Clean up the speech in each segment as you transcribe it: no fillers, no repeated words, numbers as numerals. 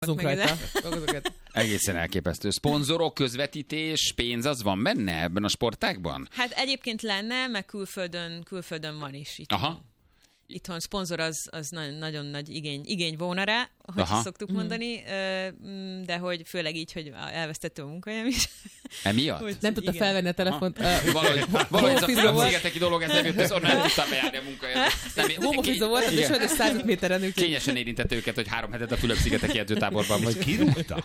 Egészen elképesztő. Szponzorok, közvetítés, pénz, az van benne ebben a sportágban? Hát egyébként lenne, meg külföldön van is. Itthon szponzor az nagyon nagy igény volna rá, hogy szoktuk mondani, de hogy főleg így, hogy elvesztettem a munkahelyem is. Emiatt? Nem tudta felvenni a telefont. Valahogy ez a Fülöp-szigeteki dolog, ez nem jött, ez onnan nem tudtam bejárni a munkahelyet. Homofizó volt, és olyan 105 méteren. Kényesen érintett őket, hogy 3 hetet a Fülöp-szigeteki edzőtáborban vagy. Kirúgtak?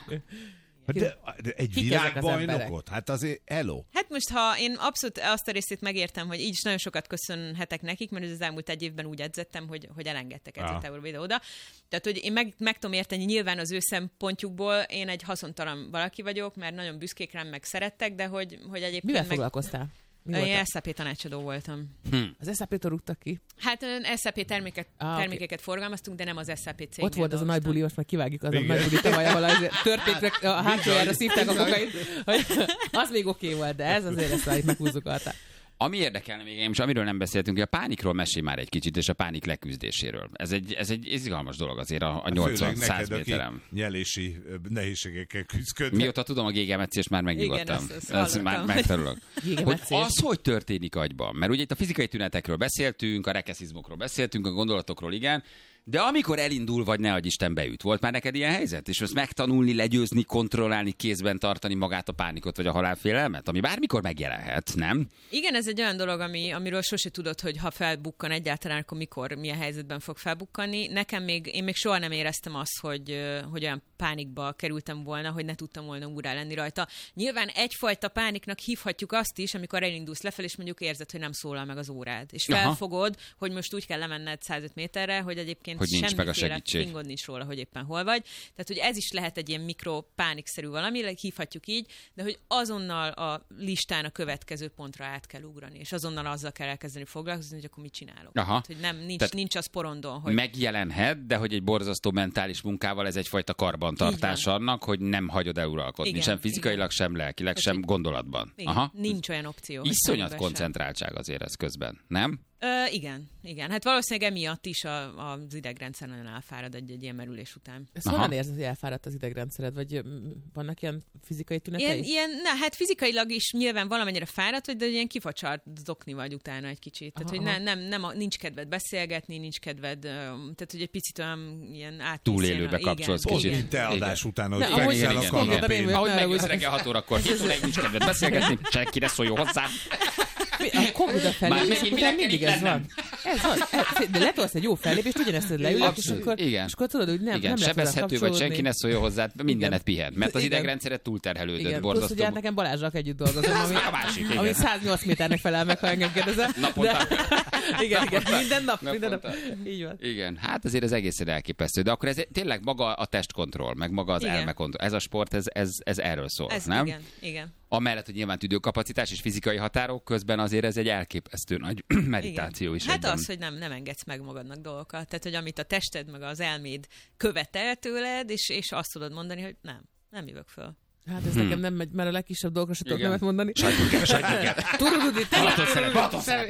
De egy világbajnokot? Hát azért eló. Hát most, ha én abszolút azt a részét megértem, hogy így is nagyon sokat köszönhetek nekik, mert az elmúlt egy évben úgy edzettem, hogy elengedtek edzőtáborba ide-oda. Tehát, hogy én meg tudom érteni, nyilván az ő szempontjukból én egy haszontalan valaki vagyok, mert nagyon büszkék rám, meg szerettek, de hogy egyébként... Mivel foglalkoztál? Én SAP tanácsadó voltam. Az SAP-től rúgtak ki? Hát SAP termékeket forgalmaztunk, de nem az SAP cégnél. Ott volt az a nagy buli, most meg kivágjuk az a nagy buli tavaly, történt, a hátsójára szívták a kokait, hogy az még oké volt, de ez azért ezt meghúzzuk alá. Ami érdekelne még, és amiről nem beszéltünk, hogy a pánikról mesélj már egy kicsit, és a pánik leküzdéséről. Ez egy izgalmas dolog azért a 80-100 méterem. Nyelési nehézségekkel küzdködnek. Mióta tudom a gégemetszést, már megnyugodtam. Ez már megtanulok. Hogy történik agyban? Mert ugye itt a fizikai tünetekről beszéltünk, a rekeszizmokról beszéltünk, a gondolatokról igen, de amikor elindul, vagy ne adj Isten beüt, volt már neked ilyen helyzet? És ezt megtanulni, legyőzni, kontrollálni, kézben tartani magát a pánikot, vagy a halálfélelmet, ami bármikor megjelenhet, nem? Igen, ez egy olyan dolog, amiről sose tudod, hogy ha felbukkan egyáltalán, akkor milyen helyzetben fog felbukkanni. Én még soha nem éreztem azt, hogy olyan pánikba kerültem volna, hogy ne tudtam volna úrrá lenni rajta. Nyilván egyfajta pániknak hívhatjuk azt is, amikor elindulsz lefelé, és mondjuk érzed, hogy nem szólal meg az órád. És felfogod, hogy most úgy kell lemenned 105 méterre, hogy egyébként hogy nincs meg a segítség. Fingod nincs róla, hogy éppen hol vagy. Tehát, hogy ez is lehet egy ilyen mikropánikszerű valami, hívhatjuk így, de hogy azonnal a listán a következő pontra át kell ugrani, és azonnal azzal kell elkezdeni foglalkozni, hogy akkor mit csinálok. Tehát, hogy nincs az porondon, hogy... Megjelenhet, de hogy egy borzasztó mentális munkával ez egyfajta karbantartás annak, hogy nem hagyod eluralkodni. Igen, sem fizikailag, sem lelkileg, sem gondolatban. Igen, nincs olyan opció. Iszonyat koncentráltság azért ez közben, nem? Igen. Hát valószínűleg emiatt is az idegrendszer nagyon elfárad egy ilyen merülés után. Ezt honnan érzed, hogy elfáradt az idegrendszered? Vagy vannak ilyen fizikai tünetei? Hát fizikailag is nyilván valamennyire fáradt vagy, de ilyen kifacsart zokni vagy utána egy kicsit. Tehát, hogy nincs kedved beszélgetni, nincs kedved, tehát, hogy egy picit olyan ilyen túlélőbe kapcsolsz kicsit. Pont te adás után, hogy fekszel a kanapén. Ahogy megjössz reggel 6 órakor, nincs kedved beszélgetni, senki ne szóljon hozzá. A komputer fellépés után mindig ez van. Ez van. De letolsz egy jó fellépést, ugyanezt leülök, és akkor tudod, hogy nem lehet sebezhető, vagy senki ne szóljon hozzá, mindenet pihen. Mert az idegrendszeret túlterhelődött, borzasztó. Plusz, ugye nekem Balázsral együtt dolgozom, ami 108 méternek felel meg, ha engem kérdezel. Naponta. Igen, minden nap. Így van. Igen, hát azért ez egészen elképesztő. De akkor ez tényleg maga a testkontroll, meg maga az elmekontroll. Ez a sport, ez erről szól, nem? Igen. Amellett, hogy nyilván tüdőkapacitás és fizikai határok közben azért ez egy elképesztő nagy meditáció is. Hát az, hogy nem engedsz meg magadnak dolgokat. Tehát, hogy amit a tested meg az elméd követel tőled, és azt tudod mondani, hogy nem jövök föl. Hát ez nekem nem megy, mert a legkisebb dolgokra se tudok nemet mondani. Sajtjuk. Turududit. Balaton szeret.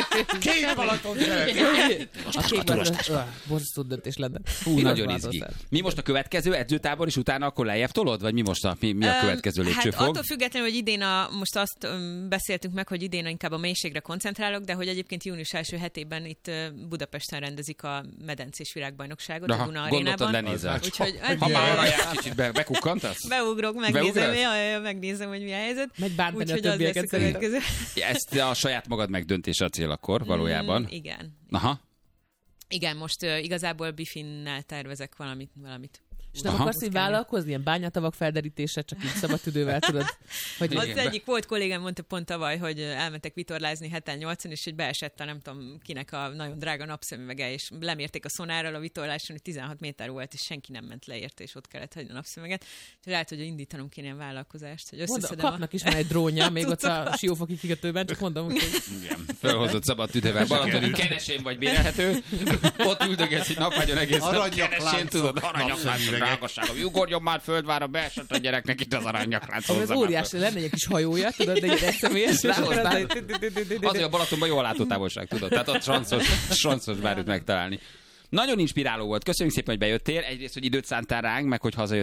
Két Balaton szeret. A két borzasztó döntés lenne. Nagyon izgi. Mi most a következő edzőtábor, és utána akkor lejjebb tolod? Vagy mi a következő lépcsőfok? Hát attól függetlenül, hogy idén most azt beszéltünk meg, hogy idén inkább a mélységre koncentrálok, de hogy egyébként június első hetében itt Budapesten rendezik a medencés világbajnokságot a Duna Arénában. Lenézel. Ha már arra kicsit bekukkantasz? Beugrok, megnézem, hogy mi a helyzet. Megy bántani a többieket szerintem. Ezt a saját magad megdöntése a cél akkor valójában? Igen. Aha. Igen, most igazából Bifinnel tervezek valamit. És nem akarsz így vállalkozni? Ilyen bányatavak felderítése, csak így szabad tüdővel, tudod? Hogy az egyik volt kollégám, mondta pont tavaly, hogy elmentek vitorlázni 7-8-on, és hogy beesett a nem tudom kinek a nagyon drága napszemüvege, és lemérték a szonárral a vitorláson, hogy 16 méter volt, és senki nem ment le érte, és ott kellett hagyni a napszemüveget. És lehet, hogy indítanom kéne ilyen vállalkozást. Hogy kapnak is már egy drónja, még ott a Siófoki kikötőben, csak mondom, hogy... Igen, felhozott szabad tüdővel. Balatoni keresén vagy bérelhető. Ott üldögesz egy napágyon egész nap keresén, tudod, drágasága. Ugorjon már földvára, beesett a gyereknek itt az aranyaklánc. Az óriási, lenne egy kis hajója, tudod, de egy egyszemélyes. Azért a Balatonban jól látótávolság, tudod. Tehát ott sanszos bármit megtalálni. Nagyon inspiráló volt. Köszönjük szépen, hogy bejöttél. Egyrészt, hogy időt szántál ránk, meg hogy hazajöttél.